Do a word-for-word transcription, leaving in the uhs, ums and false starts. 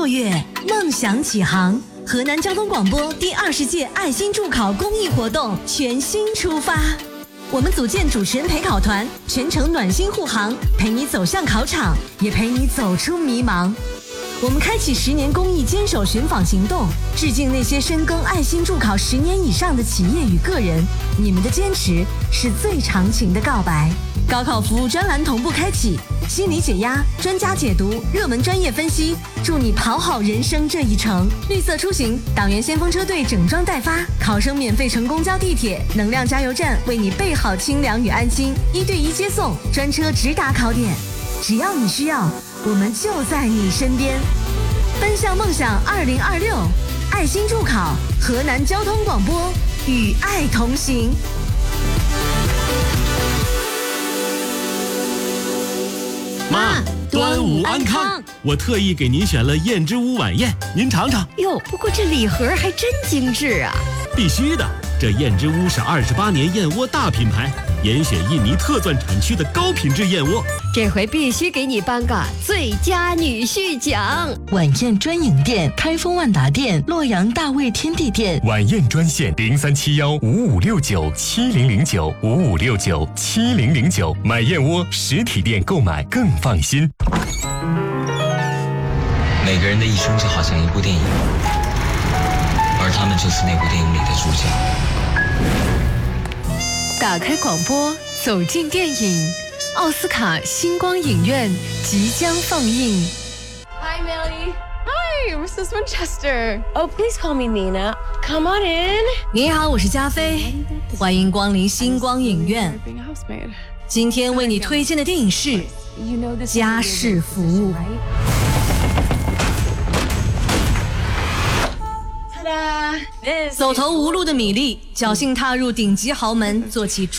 六月，梦想起航，河南交通广播第二十届爱心助考公益活动全新出发。我们组建主持人陪考团，全程暖心护航，陪你走向考场，也陪你走出迷茫。我们开启十年公益坚守寻访行动，致敬那些深耕爱心助考十年以上的企业与个人，你们的坚持是最长情的告白。高考服务专栏同步开启，心理解压、专家解读、热门专业分析，助你跑好人生这一程。绿色出行，党员先锋车队整装待发，考生免费乘公交地铁，能量加油站为你备好清凉与安心，一对一接送，专车直达考点。只要你需要，我们就在你身边。奔向梦想二零二六，爱心助考，河南交通广播与爱同行。 妈，端午安康！我特意给您选了燕之屋晚宴，您尝尝。 哟，不过这礼盒还真精致啊！ 必须的，这燕之屋是二十八年燕窝大品牌，严选印尼特钻产区的高品质燕窝。 这回必须给你颁个最佳女婿奖。 晚宴专营店：开封万达店、洛阳大味天地店。 晚宴专线零三七幺五五六九七零零九五五六九七零零九。买燕窝实体店购买更放心。 每个人的一生就好像一部电影，而他们就是那部电影里的主角。 打开广播，走进电影。奥斯卡星光影院即将放映。 Hi, Millie. Hi, Missus Winchester. Oh, please call me Nina. Come on in. 你好，我是加菲，欢迎光临星光影院。今天为你推荐的电影是《家事服务》。走投无路的米莉，侥幸踏入顶级豪门，做起